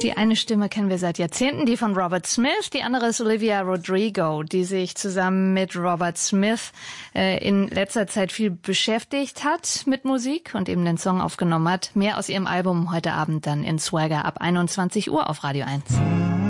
Die eine Stimme kennen wir seit Jahrzehnten, die von Robert Smith. Die andere ist Olivia Rodrigo, die sich zusammen mit Robert Smith in letzter Zeit viel beschäftigt hat mit Musik und eben den Song aufgenommen hat. Mehr aus ihrem Album heute Abend dann in Swagger ab 21 Uhr auf Radio 1.